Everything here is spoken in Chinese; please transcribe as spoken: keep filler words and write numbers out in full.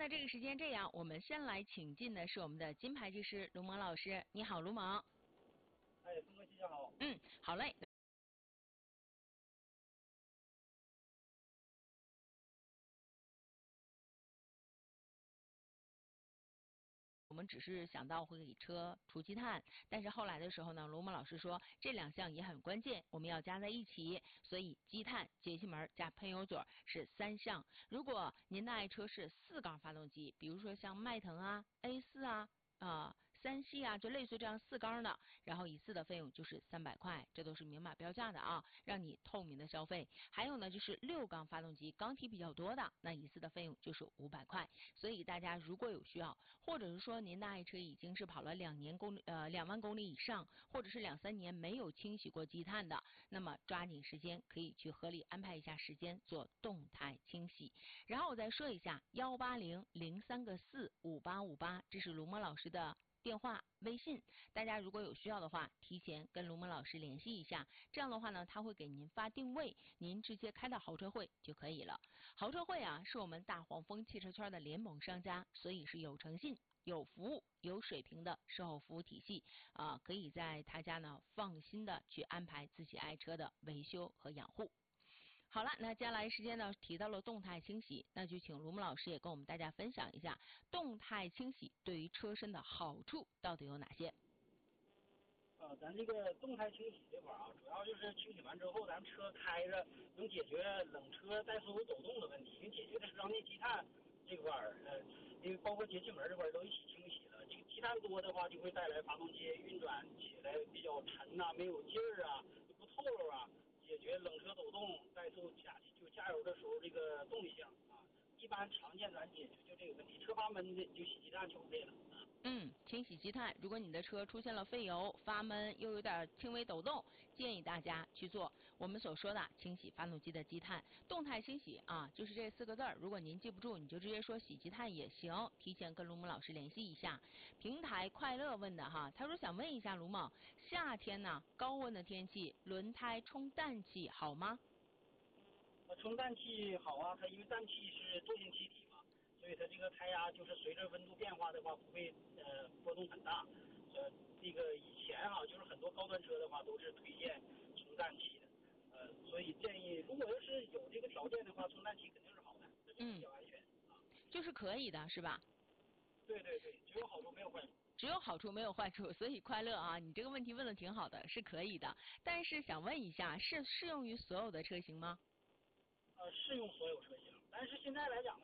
呢，这个时间这样，我们先来请进的是我们的金牌技师卢萌老师。你好，卢萌。 哎，峰哥，谢谢好。 嗯，好嘞。我们只是想到会给车除积碳，但是后来的时候呢，卢萌老师说这两项也很关键，我们要加在一起，所以积碳、节气门加喷油嘴是三项。如果您的爱车是四缸发动机，比如说像迈腾啊、A 四啊。啊、呃，三系啊，就类似这样四缸的，然后一次的费用就是三百块，这都是明码标价的啊，让你透明的消费。还有呢，就是六缸发动机，缸体比较多的，那一次的费用就是五百块。所以大家如果有需要，或者是说您的爱车已经是跑了两年公里呃两万公里以上，或者是两三年没有清洗过积碳的，那么抓紧时间可以去合理安排一下时间做动态清洗。然后我再说一下幺八零零三个四五八五八，这是卢萌老师的电话、微信，大家如果有需要的话，提前跟卢萌老师联系一下。这样的话呢，他会给您发定位，您直接开到豪车会就可以了。豪车会啊，是我们大黄蜂汽车圈的联盟商家，所以是有诚信、有服务、有水平的售后服务体系啊，可以在他家呢放心的去安排自己爱车的维修和养护。好了，那接下来时间呢提到了动态清洗，那就请卢萌老师也跟我们大家分享一下动态清洗对于车身的好处到底有哪些。 呃，咱这个动态清洗这块啊，主要就是清洗完之后，咱车开着能解决冷车怠速抖动的问题，能解决车上内积碳这块儿，呃，因为包括节气门这块都一起清洗了。这个积碳多的话，就会带来发动机运转起来比较沉呐、啊，没有劲儿啊，不透漏啊。解决冷车抖动、怠速加就加油的时候这个动力性啊，一般常见咱解决就这个问题，车发闷的就洗积碳就 OK 了啊。 嗯，清洗积碳，如果你的车出现了费油、发闷，又有点轻微抖动，建议大家去做我们所说的清洗发动机的积碳。动态清洗啊，就是这四个字儿。如果您记不住，你就直接说洗积碳也行。提前跟卢萌老师联系一下。平台快乐问的哈，他说想问一下卢萌，夏天呢高温的天气，轮胎充氮气好吗？ 呃，充氮气好啊，它因为氮气是惰性气体嘛，所以它这个胎压就是随着温度变化的话，不会呃波动很大。呃，这个以前哈、啊，就是很多高端车的话都是推荐充氮气的，呃，所以建议如果要是有这个条件的话，充氮气肯定是好的，这就比较安全、嗯、啊。 就是可以的，是吧？ 对对对，只有好处没有坏处。 只有好处没有坏处，所以快乐啊，你这个问题问的挺好的，是可以的。但是想问一下，是适用于所有的车型吗？ 呃，适用所有车型，但是现在来讲呢。